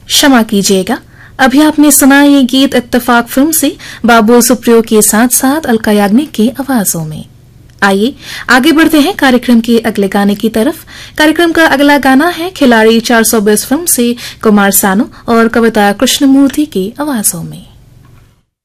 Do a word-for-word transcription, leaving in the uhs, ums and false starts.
क्षमा कीजिएगा, अभी आपने सुना ये गीत इत्तेफाक फिल्म से बाबू सुप्रियो के साथ साथ अलका याग्निक की आवाजों में। आइए आगे बढ़ते हैं कार्यक्रम के अगले गाने की तरफ। कार्यक्रम का अगला गाना है खिलाड़ी चार सौ बीस फिल्म से कुमार सानू और कविता कृष्णमूर्ति की आवाजों में।